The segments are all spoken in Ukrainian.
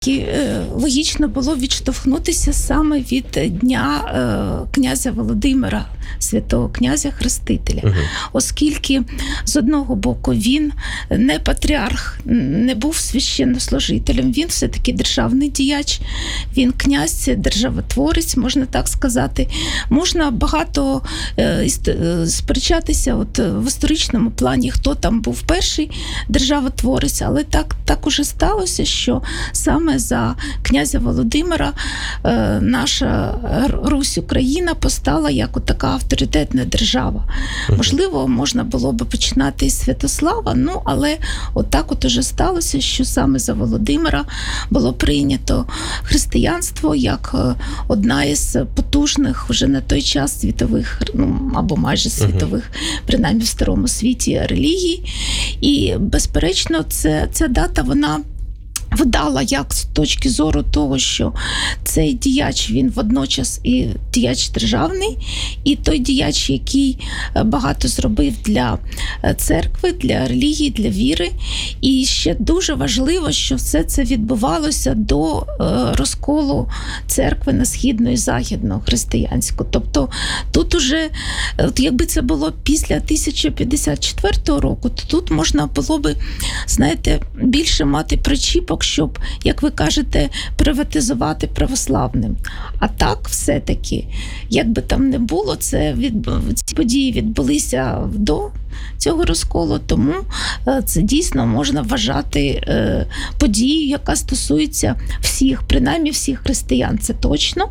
І логічно було відштовхнутися саме від дня князя Володимира, святого князя Хрестителя. Оскільки, з одного боку, він не патріарх, не був священнослужителем, він все-таки державний діяч, він князь, державотворець, можна так сказати. Можна багато сперечатися в історичному плані, хто там був перший державотворець, але так уже сталося, що саме за князя Володимира наша Русь, Україна постала як така авторитетна держава. Можливо, можна було б починати із Святослава, але отак уже сталося, що саме за Володимира було прийнято християнство як одна із потужних вже на той час світових, або майже світових, принаймні в Старому світі, релігій. І, безперечно, ця дата, вона вдала як з точки зору того, що цей діяч, він водночас і діяч державний, і той діяч, який багато зробив для церкви, для релігії, для віри. І ще дуже важливо, що все це відбувалося до розколу церкви на східну і західну християнську. Тобто тут уже, якби це було після 1054 року, то тут можна було би, більше мати причіпок, щоб, як ви кажете, приватизувати православним. А так, все-таки, як би там не було, ці події відбулися до цього розколу, тому це дійсно можна вважати подією, яка стосується всіх, принаймні всіх християн, це точно.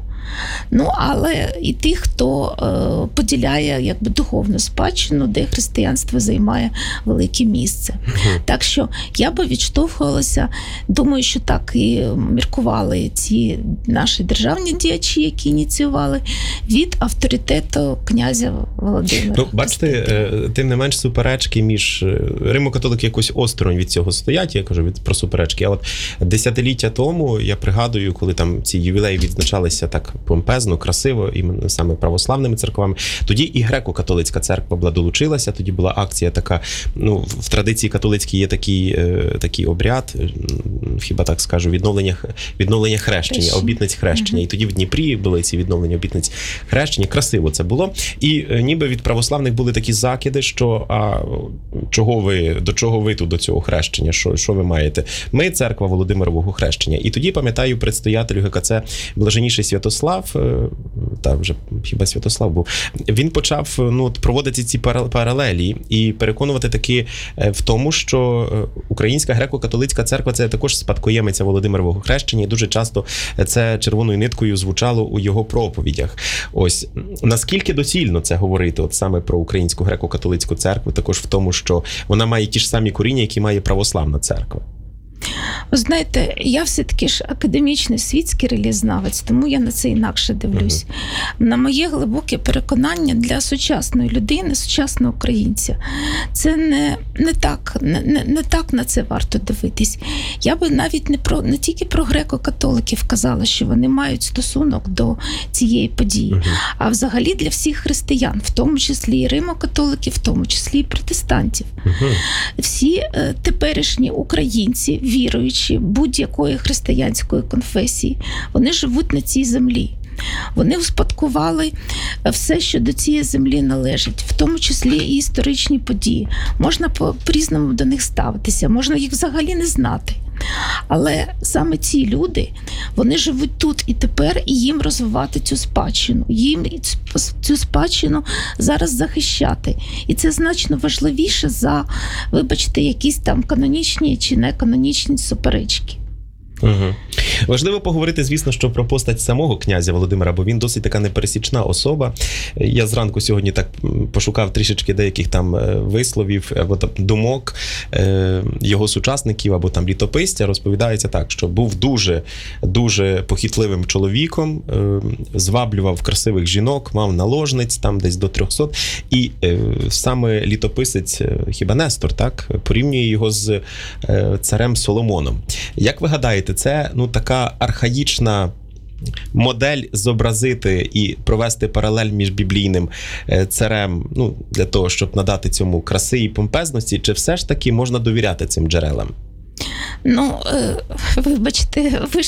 Але і тих, хто поділяє духовну спадщину, де християнство займає велике місце. Так що я би відштовхувалася, думаю, що так і міркували ці наші державні діячі, які ініціювали, від авторитету князя Володимира. Бачите, тим не менш суперечки між римо-католики якось осторонь від цього стоять, я кажу про суперечки. А от десятиліття тому, я пригадую, коли там ці ювілеї відзначалися так помпезно, красиво, іменно саме православними церквами. Тоді і греко-католицька церква була долучилася, тоді була акція така, в традиції католицькій є такий обряд, хіба так скажу, відновлення хрещення, обітниць хрещення. І тоді в Дніпрі були ці відновлення обітниць хрещення, красиво це було. І ніби від православних були такі закиди, що до чого ви тут до цього хрещення, що ви маєте? Ми церква Володимирового хрещення. І тоді, пам'ятаю, предстоятелю ГКЦ Блаженніший Святослав, вже хіба Святослав був, він почав проводити ці паралелі і переконувати таки в тому, що Українська греко-католицька церква – це також спадкоємиця Володимирового хрещення, і дуже часто це червоною ниткою звучало у його проповідях. Ось, наскільки доцільно це говорити саме про Українську греко-католицьку церкву, також в тому, що вона має ті ж самі коріння, які має православна церква? Ви знаєте, я все-таки ж академічний світський релігієзнавець, тому я на це інакше дивлюсь. На моє глибоке переконання, для сучасної людини, сучасного українця, це не так на це варто дивитись. Я би навіть не тільки про греко-католиків казала, що вони мають стосунок до цієї події, а взагалі для всіх християн, в тому числі і римо-католиків, в тому числі і протестантів. Всі теперішні українці, віруючі будь-якої християнської конфесії, вони живуть на цій землі. Вони успадкували все, що до цієї землі належить, в тому числі і історичні події. Можна по-різному до них ставитися, можна їх взагалі не знати. Але саме ці люди, вони живуть тут і тепер, і їм розвивати цю спадщину. Їм цю спадщину зараз захищати. І це значно важливіше за, вибачте, якісь там канонічні чи неканонічні суперечки. Важливо поговорити, звісно, що про постать самого князя Володимира, бо він досить така непересічна особа. Я зранку сьогодні так пошукав трішечки деяких там висловів або там думок його сучасників або там літописця. Розповідається так, що був дуже похитливим чоловіком, зваблював красивих жінок, мав наложниць там десь до 300. І саме літописець, хіба Нестор, так, порівнює його з царем Соломоном. Як ви гадаєте, це така архаїчна модель зобразити і провести паралель між біблійним царем, для того, щоб надати цьому краси і помпезності, чи все ж таки можна довіряти цим джерелам? Ну, вибачте, ви ж